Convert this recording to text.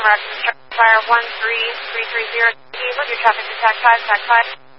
American Fire 13330. With your traffic to TAC 5, TAC 5.